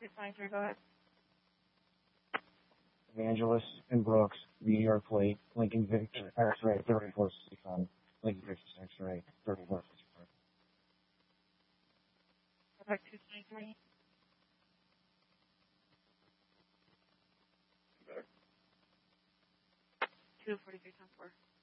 223, go ahead. Evangelist and Brooks, Meteor Plate, Lincoln Victor, X-Ray 3465, Lincoln Victor X-Ray 3465. Contact 223. Better. 243, 10-4.